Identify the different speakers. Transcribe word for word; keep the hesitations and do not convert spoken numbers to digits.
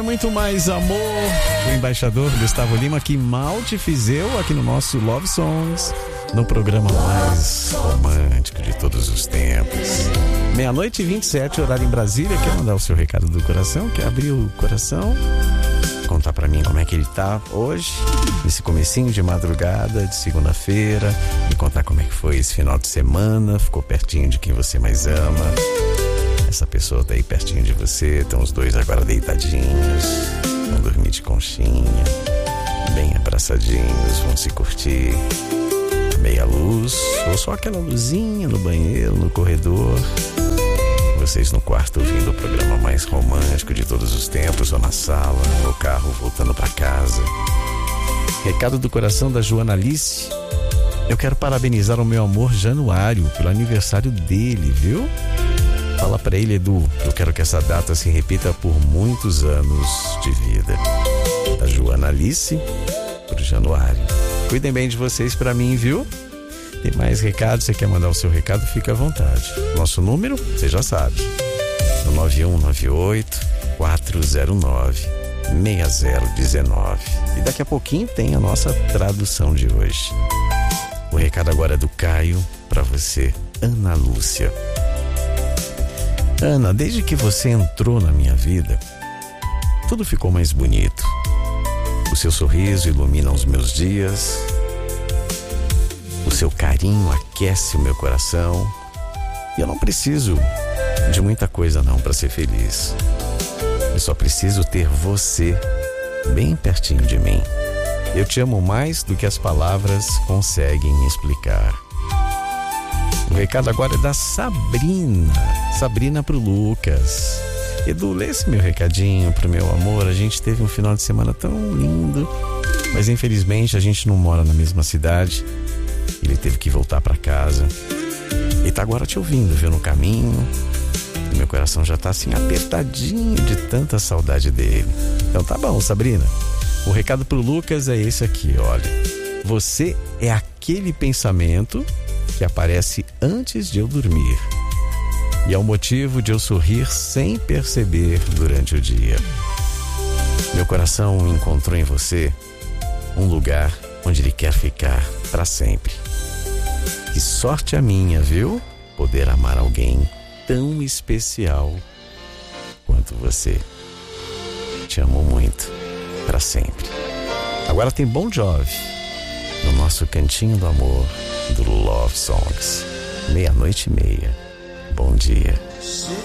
Speaker 1: Muito mais amor. O embaixador Gustavo Lima, que mal te fiz eu aqui no nosso Love Songs, no programa mais romântico de todos os tempos. Meia-noite e vinte e sete, horário em Brasília. Quer mandar o seu recado do coração? Quer abrir o coração? Contar pra mim como é que ele tá hoje, nesse comecinho de madrugada, de segunda-feira. Me contar como é que foi esse final de semana. Ficou pertinho de quem você mais ama. Essa pessoa tá aí pertinho de você. Estão os dois agora deitadinhos. Vão dormir de conchinha, bem abraçadinhos. Vão se curtir. Meia luz, ou só aquela luzinha no banheiro, no corredor. Vocês no quarto ouvindo o programa mais romântico de todos os tempos, ou na sala, no carro voltando pra casa. Recado do coração da Joana Alice. Eu quero parabenizar o meu amor Januário pelo aniversário dele, viu? Fala pra ele, Edu, eu quero que essa data se repita por muitos anos de vida. Da Joana Alice pro Januário. Cuidem bem de vocês pra mim, viu? Tem mais recados? Você quer mandar o seu recado? Fica à vontade. Nosso número, você já sabe. No nove um nove oito, quatro zero nove, seis zero um nove. E daqui a pouquinho tem a nossa tradução de hoje. O recado agora é do Caio pra você, Ana Lúcia. Ana, desde que você entrou na minha vida, tudo ficou mais bonito. O seu sorriso ilumina os meus dias. O seu carinho aquece o meu coração. E eu não preciso de muita coisa não para ser feliz. Eu só preciso ter você bem pertinho de mim. Eu te amo mais do que as palavras conseguem explicar. O recado agora é da Sabrina. Sabrina pro Lucas. Edu, lê esse meu recadinho pro meu amor. A gente teve um final de semana tão lindo, mas infelizmente a gente não mora na mesma cidade. Ele teve que voltar pra casa. E tá agora te ouvindo, viu, no caminho. E meu coração já tá assim apertadinho de tanta saudade dele. Então tá bom, Sabrina. O recado pro Lucas é esse aqui, olha. Você é aquele pensamento que aparece antes de eu dormir. E é o motivo de eu sorrir sem perceber durante o dia. Meu coração encontrou em você um lugar onde ele quer ficar para sempre. Que sorte a minha, viu? Poder amar alguém tão especial quanto você. Te amo muito, para sempre. Agora tem Bon Jovi no nosso cantinho do amor do Love Songs. Meia-noite e meia. Bom dia.